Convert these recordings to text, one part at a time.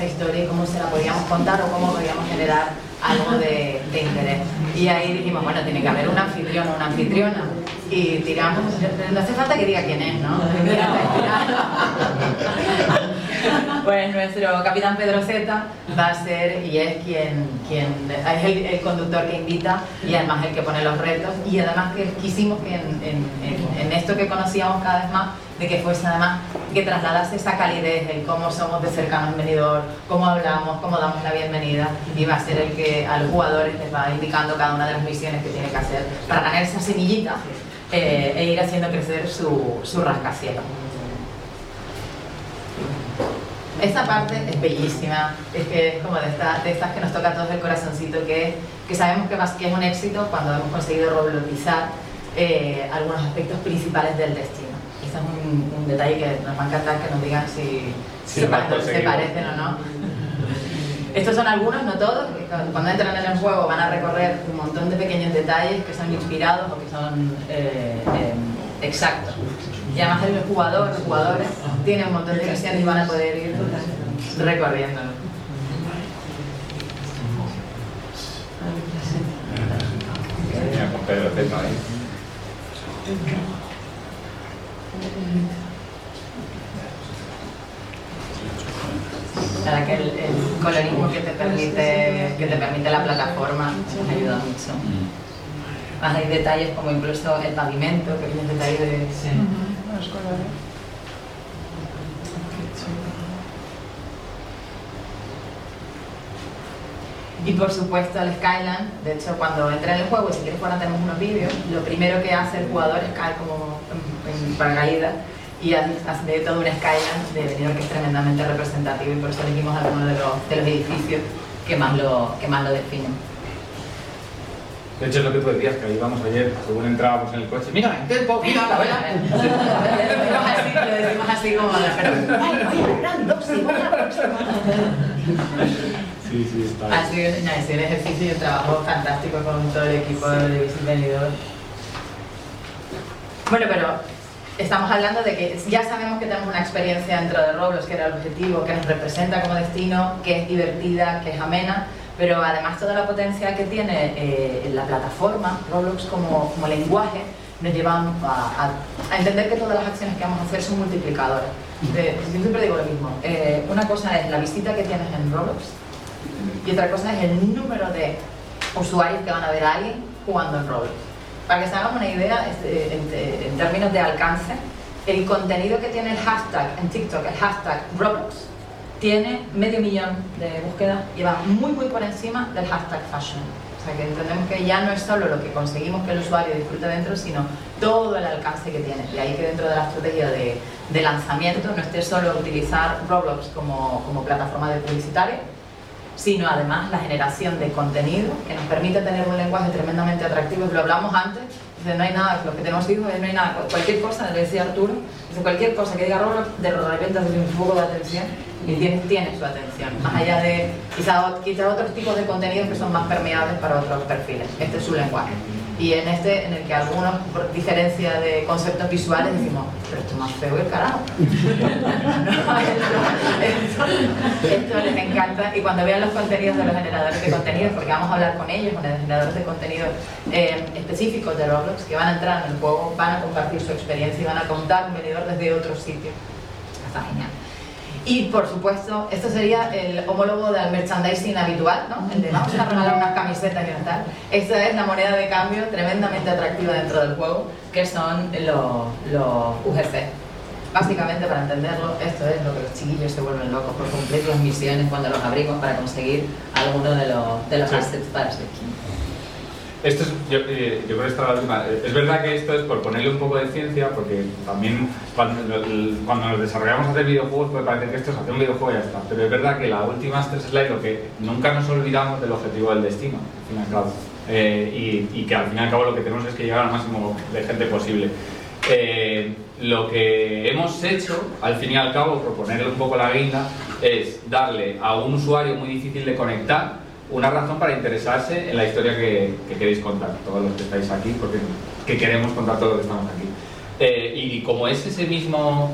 esa historia y cómo se la podíamos contar o cómo podíamos generar algo de interés. Y ahí dijimos, bueno, tiene que haber un anfitrión o una anfitriona. Y tiramos, no hace falta que diga quién es, ¿no? Pues nuestro capitán Pedro Zeta va a ser y es quien es el conductor que invita y además el que pone los retos, y además que quisimos que en esto que conocíamos cada vez más, de que fuese además, que trasladase esa calidez, el cómo somos de cercanos en Benidorm, cómo hablamos, cómo damos la bienvenida, y va a ser el que a los jugadores les va indicando cada una de las misiones que tiene que hacer para ganar esa semillita e ir haciendo crecer su rascacielos. Esta parte es bellísima, es que es como de estas que nos toca a todos el corazoncito, que sabemos que es un éxito cuando hemos conseguido robloxizar algunos aspectos principales del destino. Este es un detalle que nos va a encantar que nos digan si se parecen o no. Estos son algunos, no todos, que cuando entran en el juego van a recorrer un montón de pequeños detalles que son inspirados o que son exactos. Y además los jugadores tienen un montón de misiones y van a poder ir recorriéndolo. Con Pedro Zeta ahí. Para que el colorismo que te permite la plataforma nos ayuda mucho. Más hay detalles como incluso el pavimento, pequeños detalles de los colores. Y por supuesto el Skyline. De hecho, cuando entra en el juego, y si quieres ahora tenemos unos vídeos, lo primero que hace el jugador es caer como en paracaídas y hace de todo un Skyline de Benidorm que es tremendamente representativo, y por eso elegimos algunos de los edificios que más lo definen. De hecho, es lo que tú decías, que ahí íbamos ayer, según entrábamos en el coche. ¡Mira, en tiempo! ¡Mira la vela! Lo decimos así como pero ¡ay, gran doxy! Sí, está Ha sido un ejercicio y un trabajo fantástico con todo el equipo de Visit Benidorm. Bueno, pero estamos hablando de que ya sabemos que tenemos una experiencia dentro de Roblox, que era el objetivo, que nos representa como destino, que es divertida, que es amena, pero además toda la potencia que tiene la plataforma, Roblox como lenguaje, nos lleva a entender que todas las acciones que vamos a hacer son multiplicadoras. Yo siempre digo lo mismo, una cosa es la visita que tienes en Roblox y otra cosa es el número de usuarios que van a ver a alguien jugando en Roblox. Para que se hagan una idea, en términos de alcance, el contenido que tiene el hashtag en TikTok, el hashtag Roblox, tiene 500.000 de búsquedas y va muy por encima del hashtag fashion. O sea que entendemos que ya no es solo lo que conseguimos que el usuario disfrute dentro, sino todo el alcance que tiene. Y ahí que dentro de la estrategia de lanzamiento no esté solo utilizar Roblox como plataforma de publicitaria, sino además la generación de contenido que nos permite tener un lenguaje tremendamente atractivo. Lo hablamos antes, dice, no hay nada, los que tenemos hijos, no hay nada, cualquier cosa, le decía Arturo, dice, cualquier cosa que diga Roblox, de repente hace un poco de atención y tiene su atención, más allá de quizá otros tipos de contenidos que son más permeables para otros perfiles. Este es su lenguaje. Y en el que algunos, por diferencia de conceptos visuales, decimos, pero esto es más feo que el carajo. Esto les encanta, y cuando vean los contenidos de los generadores de contenidos, porque vamos a hablar con ellos, con los generadores de contenido específicos de Roblox, que van a entrar en el juego, van a compartir su experiencia y van a contar un Benidorm desde otro sitio. Está genial. Y por supuesto, esto sería el homólogo del merchandising habitual, ¿no? El de vamos a regalar unas camisetas y tal. Esta es la moneda de cambio tremendamente atractiva dentro del juego, que son los UGC. Básicamente, para entenderlo, esto es lo que los chiquillos se vuelven locos por cumplir las misiones cuando los abrimos para conseguir alguno de los assets para su skin. Esto es, yo creo que esta es la última. Es verdad que esto es por ponerle un poco de ciencia, porque también cuando nos desarrollamos a hacer videojuegos puede parecer que esto es hacer un videojuego y ya está. Pero es verdad que la última slide, lo que nunca nos olvidamos del objetivo del destino, al fin y al cabo. Y que al fin y al cabo lo que tenemos es que llegar al máximo de gente posible. Lo que hemos hecho, al fin y al cabo, proponerle un poco la guinda, es darle a un usuario muy difícil de conectar una razón para interesarse en la historia que queréis contar, todos los que estáis aquí, porque que queremos contar todos los que estamos aquí. Y como es ese mismo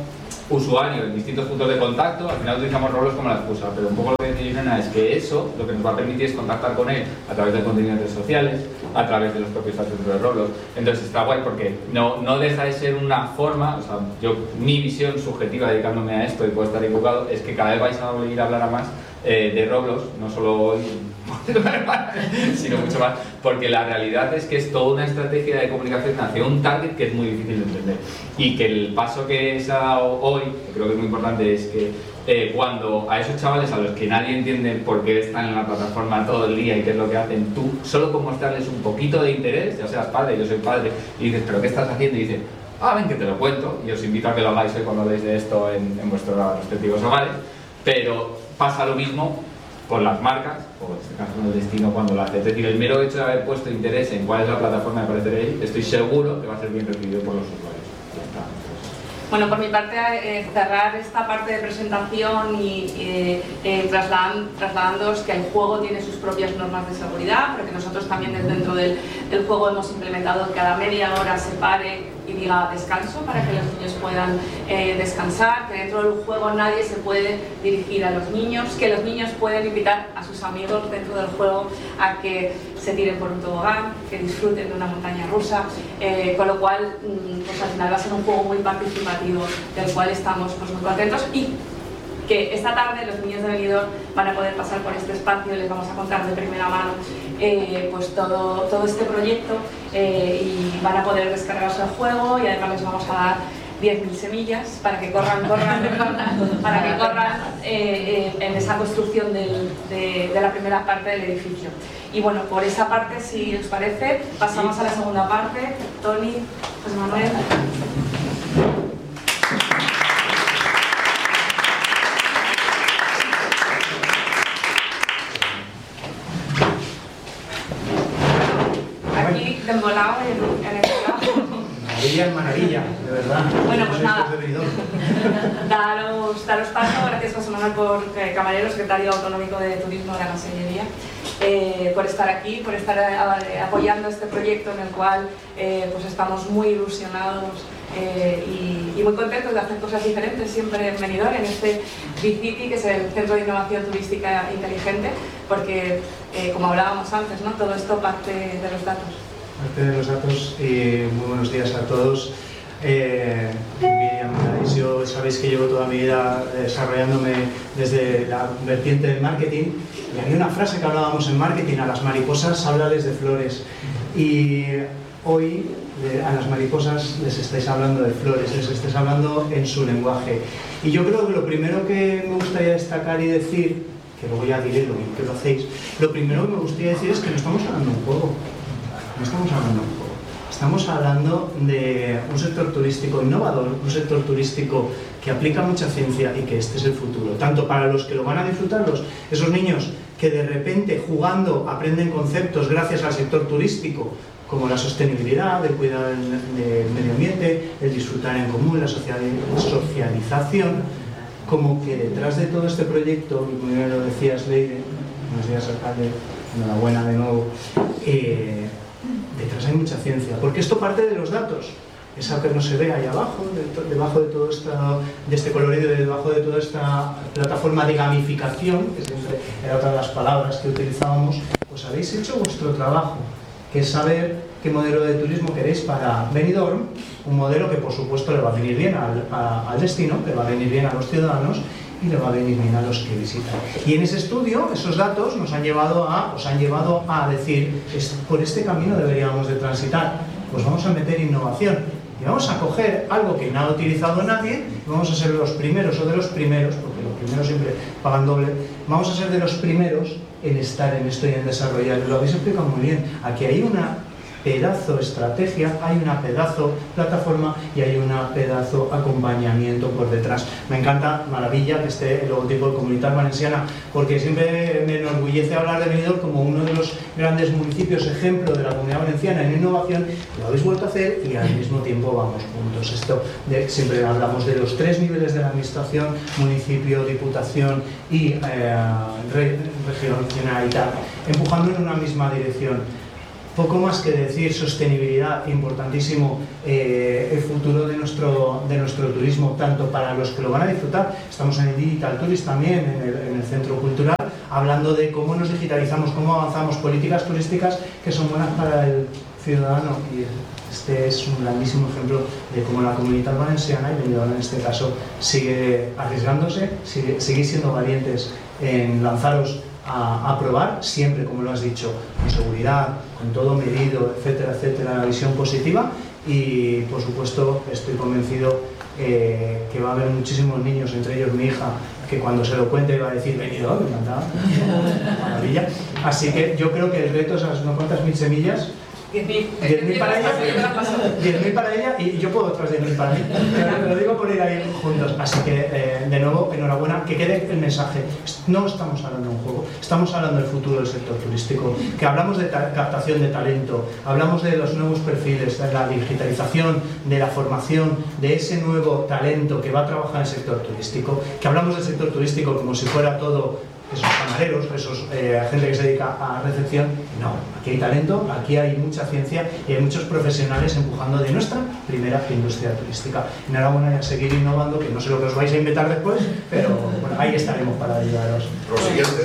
usuario en distintos puntos de contacto, al final utilizamos Roblox como la excusa, pero un poco lo que dice Yunena es que eso lo que nos va a permitir es contactar con él a través de contenido en redes sociales, a través de los propios chats dentro de Roblox. Entonces está guay porque no deja de ser una forma, o sea, mi visión subjetiva dedicándome a esto, y puedo estar equivocado, es que cada vez vais a oír hablar a más de Roblox, no solo hoy, sino mucho más, porque la realidad es que es toda una estrategia de comunicación hacia un target que es muy difícil de entender, y que el paso que se ha dado hoy, que creo que es muy importante, es que cuando a esos chavales a los que nadie entiende por qué están en la plataforma todo el día y qué es lo que hacen, tú solo con mostrarles un poquito de interés, ya seas padre, yo soy padre, y dices, ¿pero qué estás haciendo? Y dices, ven que te lo cuento, y os invito a que lo hagáis hoy cuando habléis de esto en vuestros respectivos hogares, pero pasa lo mismo con las marcas, o en este caso con el destino cuando lo hace. Es decir, el mero hecho de haber puesto interés en cuál es la plataforma de aparecer ahí, estoy seguro que va a ser bien recibido por los usuarios. Bueno, por mi parte, cerrar esta parte de presentación y trasladándoos que el juego tiene sus propias normas de seguridad, pero que nosotros también dentro del juego hemos implementado que cada media hora se pare y diga descanso para que los niños puedan descansar, que dentro del juego nadie se puede dirigir a los niños, que los niños pueden invitar a sus amigos dentro del juego a que se tiren por un tobogán, que disfruten de una montaña rusa, con lo cual pues al final va a ser un juego muy participativo del cual estamos pues muy contentos, y que esta tarde los niños de Benidorm van a poder pasar por este espacio y les vamos a contar de primera mano pues todo este proyecto, y van a poder descargarse el juego, y además les vamos a dar 10.000 semillas para que corran para que corran en esa construcción de la primera parte del edificio. Y bueno, por esa parte, si os parece, pasamos a la segunda parte. Toni, José Manuel. Aquí, de volado en el trabajo. Maravilla, de verdad. Bueno, pues nada, daros paso. Gracias, José Manuel, por camarero, secretario autonómico de Turismo de la Consellería, por estar aquí, por estar apoyando este proyecto en el cual pues estamos muy ilusionados y muy contentos de hacer cosas diferentes siempre en Benidorm, en este BICITI, que es el Centro de Innovación Turística Inteligente, porque como hablábamos antes, ¿no? Todo esto parte de los datos. Parte de los datos, y muy buenos días a todos. Miriam, yo sabéis que llevo toda mi vida desarrollándome desde la vertiente del marketing, y había una frase que hablábamos en marketing: a las mariposas háblales de flores, y hoy a las mariposas les estáis hablando de flores, les estáis hablando en su lenguaje. Y yo creo que lo primero que me gustaría destacar y decir, que luego ya diré lo bien que lo hacéis, lo primero que me gustaría decir es que no estamos hablando de un juego. No estamos hablando de un juego. Estamos hablando de un sector turístico innovador, un sector turístico que aplica mucha ciencia, y que este es el futuro. Tanto para los que lo van a disfrutar, esos niños que de repente jugando aprenden conceptos gracias al sector turístico, como la sostenibilidad, el cuidado del medio ambiente, el disfrutar en común, la socialización, como que detrás de todo este proyecto, y muy bien lo decías, Leire, buenos días, alcalde, enhorabuena de nuevo, detrás hay mucha ciencia, porque esto parte de los datos. Esa que no se ve ahí abajo, debajo de todo este colorido, debajo de toda esta plataforma de gamificación, que siempre era otra de las palabras que utilizábamos, pues habéis hecho vuestro trabajo, que es saber qué modelo de turismo queréis para Benidorm, un modelo que por supuesto le va a venir bien al destino, le va a venir bien a los ciudadanos y le va a venir bien a los que visitan. Y en ese estudio, esos datos os han llevado a decir, por este camino deberíamos de transitar. Pues vamos a meter innovación y vamos a coger algo que no ha utilizado nadie, y vamos a ser los primeros, o de los primeros, porque los primeros siempre pagan doble, vamos a ser de los primeros en estar en esto y en desarrollar. Lo habéis explicado muy bien. Aquí hay una pedazo estrategia, hay una pedazo plataforma y hay una pedazo acompañamiento por detrás. Me encanta, maravilla, que esté el logotipo de Comunitat Valenciana, porque siempre me enorgullece hablar de Benidorm como uno de los grandes municipios ejemplo de la Comunidad Valenciana en innovación. Lo habéis vuelto a hacer y al mismo tiempo vamos juntos. Siempre hablamos de los 3 niveles de la administración: municipio, diputación y región, Generalitat, empujando en una misma dirección. Poco más que decir, sostenibilidad, importantísimo, el futuro de nuestro turismo, tanto para los que lo van a disfrutar. Estamos en el Digital Tourist también, en el Centro Cultural, hablando de cómo nos digitalizamos, cómo avanzamos, políticas turísticas que son buenas para el ciudadano. Y este es un grandísimo ejemplo de cómo la Comunitat Valenciana, y Benidorm en este caso, sigue arriesgándose, sigue siendo valientes en lanzaros a probar, siempre, como lo has dicho, con seguridad, con todo medido, etcétera, etcétera, la visión positiva. Y por supuesto estoy convencido que va a haber muchísimos niños, entre ellos mi hija, que cuando se lo cuente va a decir Benidorm, me encantaba, maravilla. Así que yo creo que el reto es ¿no cuántas mil semillas? 10.000 para ella, 10.000 para ella, y yo puedo otras 10.000 para mí, pero lo digo por ir ahí juntos. Así que de nuevo, enhorabuena, que quede el mensaje. No estamos hablando de un juego, estamos hablando del futuro del sector turístico, que hablamos de captación de talento, hablamos de los nuevos perfiles, de la digitalización, de la formación, de ese nuevo talento que va a trabajar en el sector turístico, que hablamos del sector turístico como si fuera todo esos camareros, gente que se dedica a recepción. No, aquí hay talento, aquí hay mucha ciencia y hay muchos profesionales empujando de nuestra primera industria turística. Enhorabuena y a seguir innovando, que no sé lo que os vais a inventar después, pero bueno, ahí estaremos para ayudaros. Lo siguiente.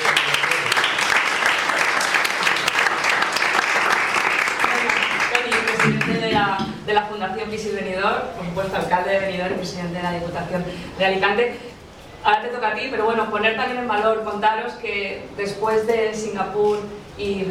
De la Fundación Visit Benidorm, por supuesto alcalde de Benidorm y presidente de la Diputación de Alicante. Ahora te toca a ti, pero bueno, poner también en valor, contaros que después de Singapur y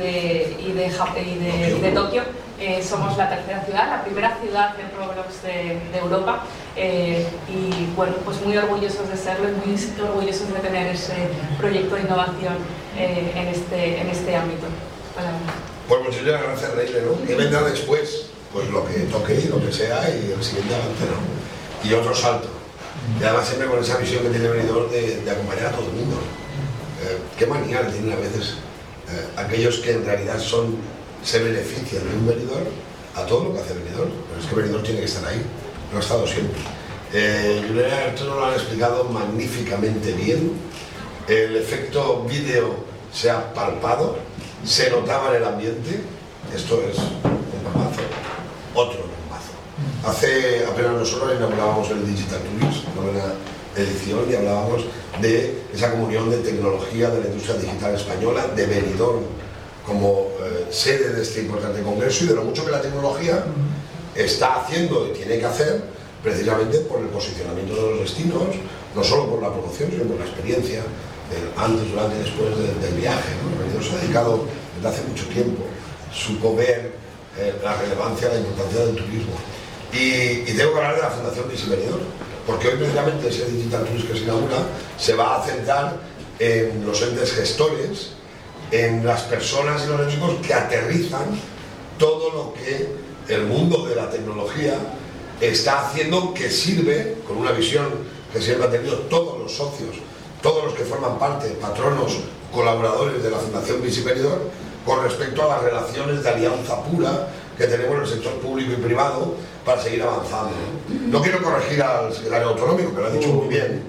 de Tokio, somos la tercera ciudad, la primera ciudad de Roblox de Europa, y bueno, pues muy orgullosos de serlo y muy orgullosos de tener ese proyecto de innovación en este ámbito. Pues muchísimas gracias, Reine, ¿no? ¿Qué vendrá después? Pues lo que toque y lo que sea, y el siguiente avance, ¿no? Y otro salto. Y además siempre con esa visión que tiene Benidorm de acompañar a todo el mundo. Qué manía tienen a veces aquellos que en realidad se benefician de un Benidorm a todo lo que hace Benidorm. Pero es que Benidorm tiene que estar ahí, lo ha estado siempre. Julián y Arturo lo han explicado magníficamente bien. El efecto vídeo se ha palpado, se notaba en el ambiente. Esto es un bombazo, otro bombazo. Hace apenas unas horas inaugurábamos el Digital Tourist, novena edición, y hablábamos de esa comunión de tecnología de la industria digital española, de Benidorm como sede de este importante congreso, y de lo mucho que la tecnología está haciendo y tiene que hacer precisamente por el posicionamiento de los destinos, no solo por la promoción, sino por la experiencia antes, durante y después del viaje, ¿no? Benidorm se ha dedicado desde hace mucho tiempo, supo ver la relevancia, la importancia del turismo. Y tengo que hablar de la Fundación Visit Benidorm, porque hoy precisamente ese Digital Tourist que se inaugura se va a centrar en los entes gestores, en las personas y los equipos que aterrizan todo lo que el mundo de la tecnología está haciendo, que sirve, con una visión que siempre han tenido todos los socios, todos los que forman parte, patronos, colaboradores de la Fundación Visit Benidorm, con respecto a las relaciones de alianza pura que tenemos en el sector público y privado para seguir avanzando. No quiero corregir al secretario autonómico, que lo ha dicho muy bien.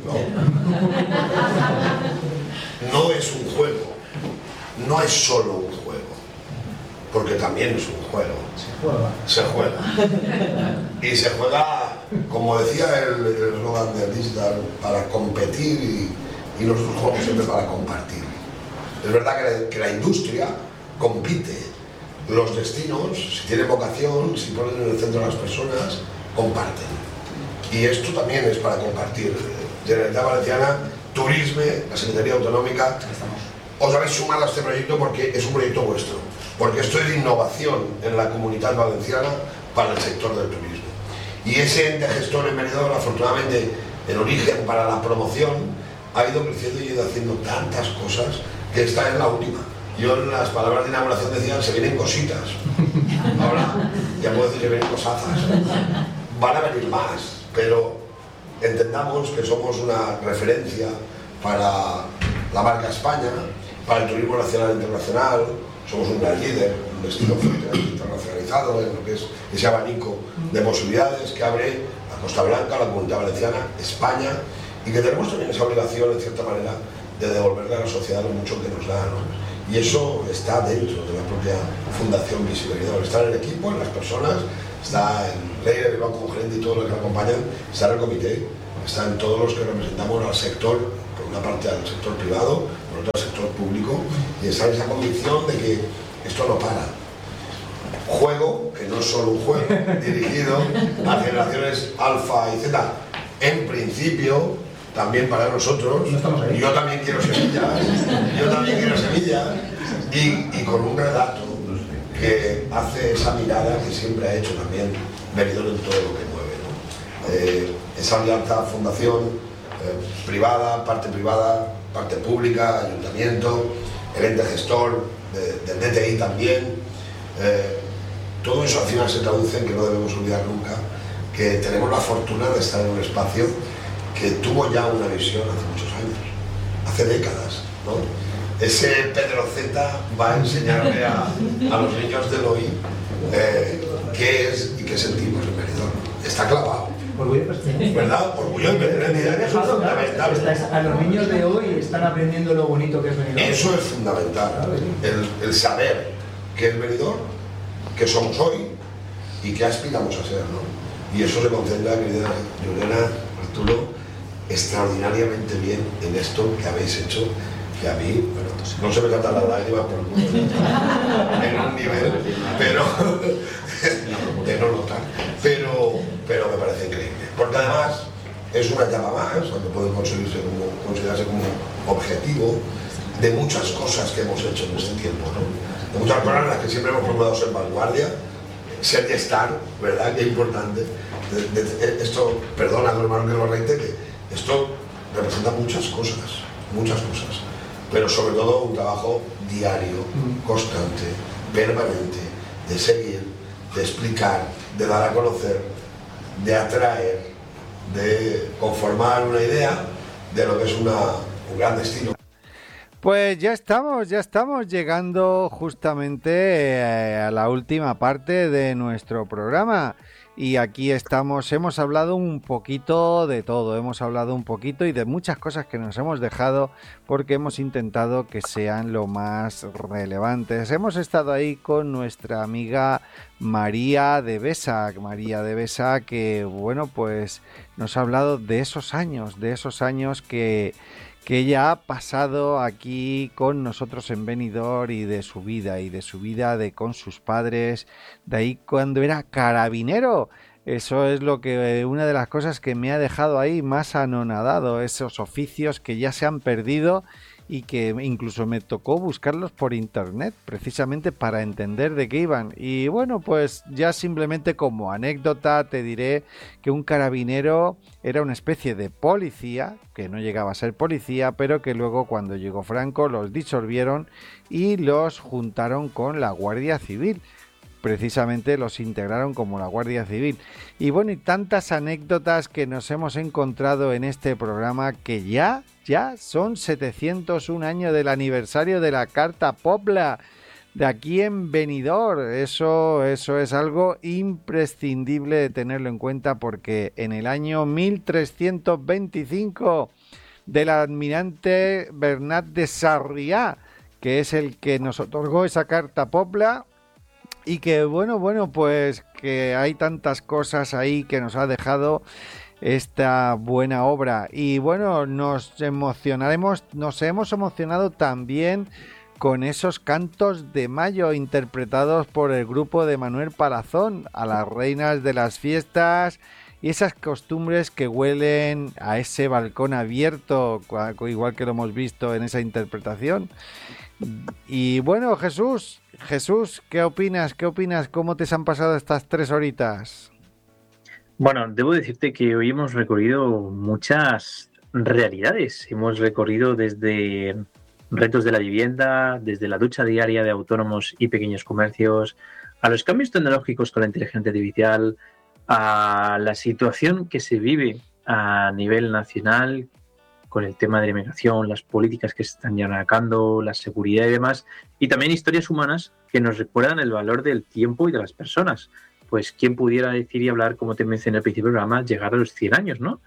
No es un juego, no es solo un juego, porque también es un juego. Se juega. Y se juega, como decía el eslogan del Digital, para competir, y nosotros jugamos siempre para compartir. Es verdad que la industria compite. Los destinos, si tienen vocación, si ponen en el centro a las personas, comparten. Y esto también es para compartir. Generalitat Valenciana, Turisme, la Secretaría Autonómica, os habéis sumado a este proyecto porque es un proyecto vuestro. Porque esto es innovación en la Comunitat Valenciana para el sector del turismo. Y ese ente gestor en Benidorm, afortunadamente, en origen para la promoción, ha ido creciendo y ha ido haciendo tantas cosas que esta es la última. Yo en las palabras de inauguración decía, se vienen cositas. Ahora ya puedo decir que vienen cosazas. Van a venir más, pero entendamos que somos una referencia para la marca España, para el turismo nacional e internacional. Somos un gran líder, un destino internacionalizado en lo que es ese abanico de posibilidades que abre la Costa Blanca, la Comunidad Valenciana, España, y que tenemos también esa obligación, en cierta manera, de devolverle a la sociedad lo mucho que nos da, ¿no? Y eso está dentro de la propia Fundación Visca y Benidorm. Está en el equipo, en las personas, está en Leire, Bilbao como gerente y todos los que la acompañan, está en el comité, está en todos los que representamos al sector, por una parte al sector privado, por otra al sector público, y está esa convicción de que esto no para. Juego, que no es solo un juego, dirigido a generaciones alfa y zeta, en principio, también para nosotros, yo también quiero semillas, y con un relato que hace esa mirada que siempre ha hecho también Benidorm en todo lo que mueve, ¿no? Esa alianza fundación privada, parte pública, ayuntamiento, el ente gestor del DTI también, todo eso al final se traduce en que no debemos olvidar nunca que tenemos la fortuna de estar en un espacio que tuvo ya una visión hace muchos años, hace décadas, ¿no? Ese Pedro Z va a enseñarle a los niños del hoy qué es y qué sentimos en Benidorm. Está clavado. ¿Verdad? Orgullo en Benidorm es fundamental. A los niños de hoy están aprendiendo lo bonito que es Benidorm. Eso es fundamental. El saber qué es Benidorm, qué somos hoy y qué aspiramos a ser, ¿no? Y eso se concentra, querida Juliana, Arturo, extraordinariamente bien en esto que habéis hecho, que a mí, bueno, no se me cantan las lágrimas por en un nivel, pero de no notar, pero me parece increíble, porque además es una etapa más, que puede considerarse como objetivo de muchas cosas que hemos hecho en este tiempo, ¿no? De muchas cosas en las que siempre hemos procurado ser vanguardia, ser y estar, ¿verdad? Que es importante. Esto, perdona, hermano, que lo reitere, esto representa muchas cosas, pero sobre todo un trabajo diario, constante, permanente, de seguir, de explicar, de dar a conocer, de atraer, de conformar una idea de lo que es un gran destino. Pues ya estamos llegando justamente a la última parte de nuestro programa. Y aquí hemos hablado un poquito de todo, hemos hablado un poquito y de muchas cosas que nos hemos dejado porque hemos intentado que sean lo más relevantes. Hemos estado ahí con nuestra amiga María de Besa, que bueno, pues nos ha hablado de esos años que ella ha pasado aquí con nosotros en Benidorm y de su vida con sus padres, de ahí cuando era carabinero. Eso es una de las cosas que me ha dejado ahí más anonadado, esos oficios que ya se han perdido y que incluso me tocó buscarlos por internet precisamente para entender de qué iban. Y bueno, pues ya simplemente como anécdota te diré que un carabinero era una especie de policía, que no llegaba a ser policía, pero que luego cuando llegó Franco los disolvieron y los juntaron con la Guardia Civil. Precisamente los integraron como la Guardia Civil. Y bueno, y tantas anécdotas que nos hemos encontrado en este programa que ya son 701 años del aniversario de la Carta Pobla de aquí en Benidorm. Eso es algo imprescindible de tenerlo en cuenta porque en el año 1325 del almirante Bernat de Sarriá, que es el que nos otorgó esa Carta Pobla, y que bueno, pues que hay tantas cosas ahí que nos ha dejado esta buena obra. Y bueno, nos hemos emocionado también con esos cantos de mayo interpretados por el grupo de Manuel Palazón, a las reinas de las fiestas y esas costumbres que huelen a ese balcón abierto, igual que lo hemos visto en esa interpretación. Y bueno, Jesús, ¿qué opinas? ¿Cómo te han pasado estas 3 horitas? Bueno, debo decirte que hoy hemos recorrido muchas realidades. Hemos recorrido desde retos de la vivienda, desde la lucha diaria de autónomos y pequeños comercios, a los cambios tecnológicos con la inteligencia artificial, a la situación que se vive a nivel nacional con el tema de la inmigración, las políticas que se están llevando a cabo, la seguridad y demás, y también historias humanas que nos recuerdan el valor del tiempo y de las personas. Pues quién pudiera decir y hablar, como te mencioné al principio del programa, llegar a los 100 años, ¿no?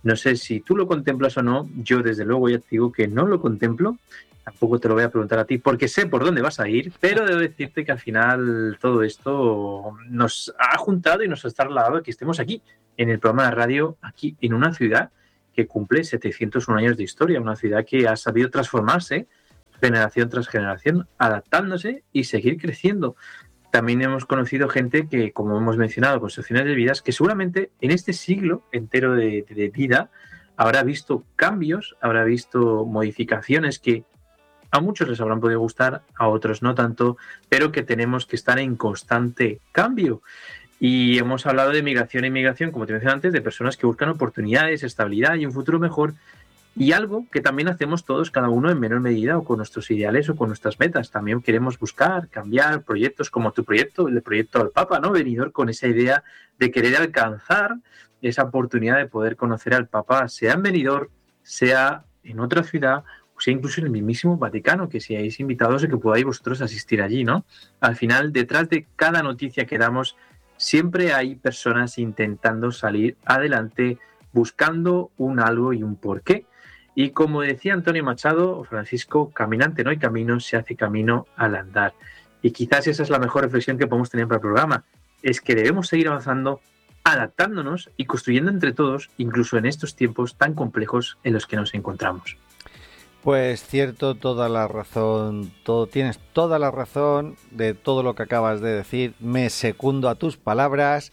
No sé si tú lo contemplas o no, yo desde luego ya te digo que no lo contemplo, tampoco te lo voy a preguntar a ti porque sé por dónde vas a ir, pero debo decirte que al final todo esto nos ha juntado y nos ha trasladado a que estemos aquí, en el programa de radio, aquí en una ciudad que cumple 701 años de historia, una ciudad que ha sabido transformarse generación tras generación, adaptándose y seguir creciendo. También hemos conocido gente que, como hemos mencionado, con secciones de vidas, que seguramente en este siglo entero de vida habrá visto cambios, habrá visto modificaciones que a muchos les habrán podido gustar, a otros no tanto, pero que tenemos que estar en constante cambio. Y hemos hablado de migración e inmigración, como te mencioné antes, de personas que buscan oportunidades, estabilidad y un futuro mejor. Y algo que también hacemos todos, cada uno en menor medida, o con nuestros ideales o con nuestras metas. También queremos buscar, cambiar proyectos como tu proyecto, el proyecto al Papa, ¿no? Venidor, con esa idea de querer alcanzar esa oportunidad de poder conocer al Papa, sea en Benidorm, sea en otra ciudad, o sea incluso en el mismísimo Vaticano, que seáis invitados y que podáis vosotros asistir allí, ¿no? Al final, detrás de cada noticia que damos, siempre hay personas intentando salir adelante, buscando un algo y un porqué. Y como decía Antonio Machado, Francisco, caminante no hay camino, se hace camino al andar. Y quizás esa es la mejor reflexión que podemos tener para el programa, es que debemos seguir avanzando, adaptándonos y construyendo entre todos, incluso en estos tiempos tan complejos en los que nos encontramos. Pues cierto, toda la razón, tienes toda la razón de todo lo que acabas de decir, me secundo a tus palabras.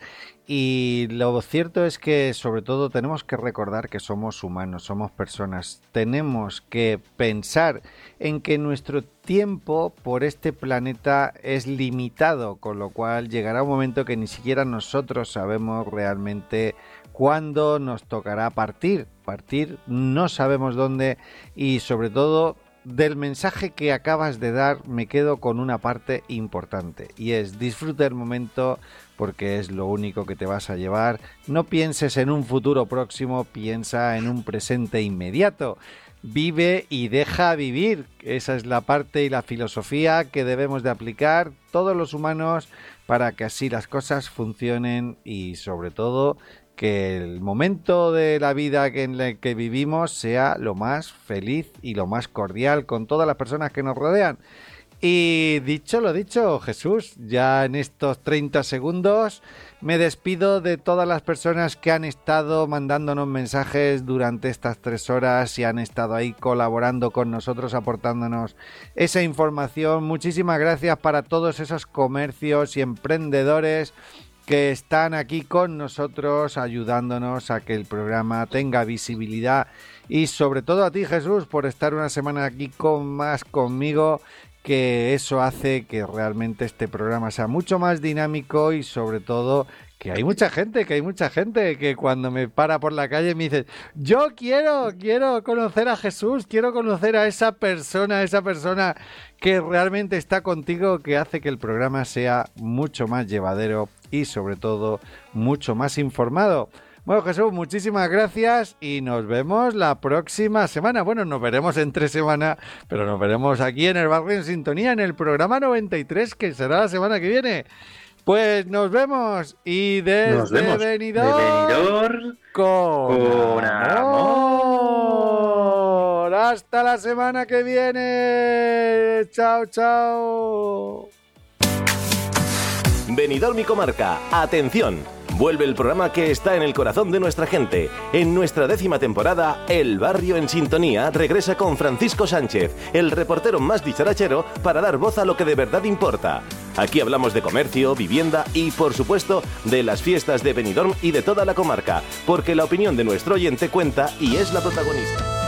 Y lo cierto es que sobre todo tenemos que recordar que somos humanos, somos personas. Tenemos que pensar en que nuestro tiempo por este planeta es limitado, con lo cual llegará un momento que ni siquiera nosotros sabemos realmente cuándo nos tocará partir. Partir no sabemos dónde y sobre todo del mensaje que acabas de dar me quedo con una parte importante y es disfruta el momento porque es lo único que te vas a llevar. No pienses en un futuro próximo, piensa en un presente inmediato. Vive y deja vivir. Esa es la parte y la filosofía que debemos de aplicar todos los humanos para que así las cosas funcionen y sobre todo que el momento de la vida en el que vivimos sea lo más feliz y lo más cordial con todas las personas que nos rodean. Y dicho lo dicho, Jesús, ya en estos 30 segundos me despido de todas las personas que han estado mandándonos mensajes durante estas 3 horas y han estado ahí colaborando con nosotros, aportándonos esa información. Muchísimas gracias para todos esos comercios y emprendedores que están aquí con nosotros ayudándonos a que el programa tenga visibilidad y sobre todo a ti, Jesús, por estar una semana aquí conmigo, que eso hace que realmente este programa sea mucho más dinámico y sobre todo que hay mucha gente que cuando me para por la calle me dice yo quiero conocer a Jesús, quiero conocer a esa persona que realmente está contigo, que hace que el programa sea mucho más llevadero y sobre todo mucho más informado. Bueno, Jesús, muchísimas gracias y nos vemos la próxima semana. Bueno, nos veremos en 3 semanas, pero nos veremos aquí en el Barrio en Sintonía, en el programa 93, que será la semana que viene. Pues nos vemos y desde Benidorm con amor. Hasta la semana que viene. Chao, chao. Benidorm y Comarca, atención. Vuelve el programa que está en el corazón de nuestra gente. En nuestra 10ª temporada, El Barrio en Sintonía regresa con Francisco Sánchez, el reportero más dicharachero, para dar voz a lo que de verdad importa. Aquí hablamos de comercio, vivienda y, por supuesto, de las fiestas de Benidorm y de toda la comarca, porque la opinión de nuestro oyente cuenta y es la protagonista.